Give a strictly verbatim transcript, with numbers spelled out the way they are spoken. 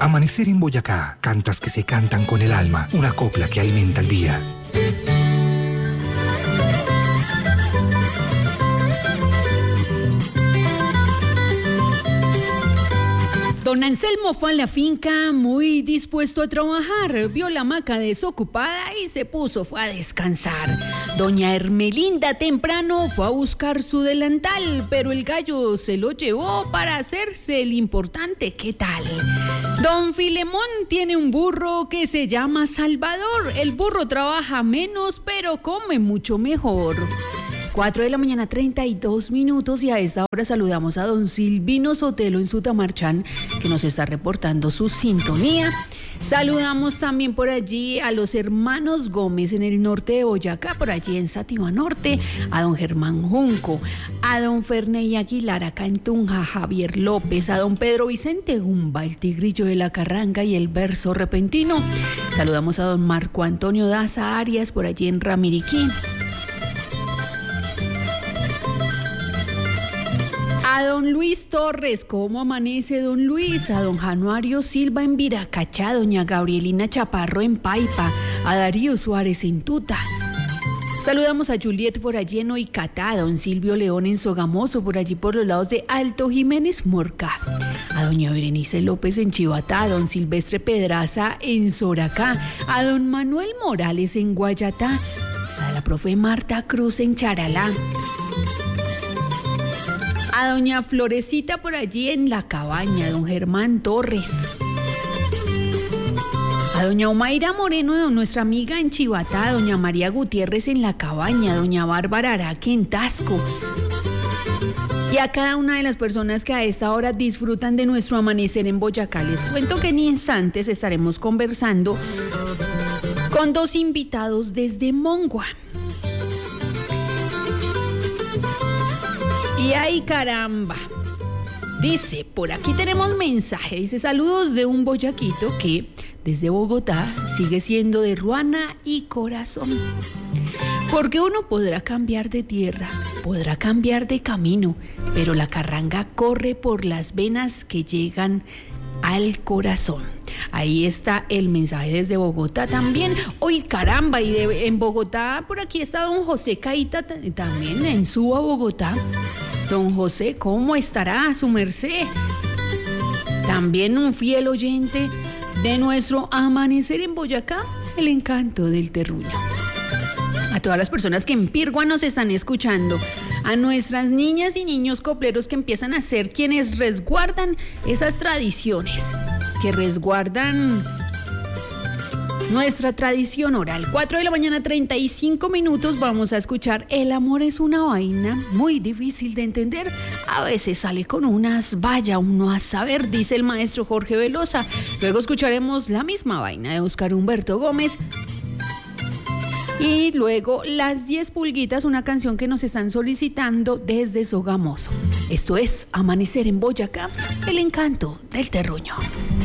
Amanecer en Boyacá, cantas que se cantan con el alma, una copla que alimenta el día. Don Anselmo fue a la finca muy dispuesto a trabajar, vio la hamaca desocupada y se puso, fue a descansar. Doña Hermelinda temprano fue a buscar su delantal, pero el gallo se lo llevó para hacerse el importante, ¿qué tal? Don Filemón tiene un burro que se llama Salvador, el burro trabaja menos pero come mucho mejor. cuatro de la mañana, treinta y dos minutos, y a esta hora saludamos a don Silvino Sotelo en Sutamarchán, que nos está reportando su sintonía. Saludamos también por allí a los hermanos Gómez en el norte de Boyacá, por allí en Sativa Norte, a don Germán Junco, a don Ferney Aguilar acá en Tunja, Javier López, a don Pedro Vicente Gumba, el tigrillo de la carranga y el verso repentino. Saludamos a don Marco Antonio Daza Arias por allí en Ramiriquí. A don Luis Torres, ¿cómo amanece don Luis? A don Januario Silva en Viracachá, doña Gabrielina Chaparro en Paipa, a Darío Suárez en Tuta. Saludamos a Juliet por allí en Oicatá, a don Silvio León en Sogamoso, por allí por los lados de Alto Jiménez Morca, a doña Berenice López en Chivatá, a don Silvestre Pedraza en Soracá, a don Manuel Morales en Guayatá, a la profe Marta Cruz en Charalá, a doña Florecita por allí en La Cabaña, a don Germán Torres, a doña Omaira Moreno, nuestra amiga en Chivatá, a doña María Gutiérrez en La Cabaña, a doña Bárbara Araque en Tasco, y a cada una de las personas que a esta hora disfrutan de nuestro amanecer en Boyacá. Les cuento que en instantes estaremos conversando con dos invitados desde Mongua. Y ay caramba, dice, por aquí tenemos mensaje, dice, saludos de un boyaquito que desde Bogotá sigue siendo de ruana y corazón. Porque uno podrá cambiar de tierra, podrá cambiar de camino, pero la carranga corre por las venas que llegan al corazón. Ahí está el mensaje desde Bogotá también. Hoy caramba, y de, en Bogotá, por aquí está don José Caíta también en Suba, Bogotá. Don José, ¿cómo estará su merced? También un fiel oyente de nuestro amanecer en Boyacá, el encanto del terruño. A todas las personas que en Pirgua nos están escuchando, a nuestras niñas y niños copleros que empiezan a ser quienes resguardan esas tradiciones, que resguardan nuestra tradición oral. cuatro de la mañana, treinta y cinco minutos, vamos a escuchar El amor es una vaina muy difícil de entender, a veces sale con unas, vaya uno a saber, dice el maestro Jorge Velosa. Luego escucharemos La misma vaina de Óscar Humberto Gómez. Y luego Las diez pulguitas, una canción que nos están solicitando desde Sogamoso. Esto es Amanecer en Boyacá, el encanto del terruño.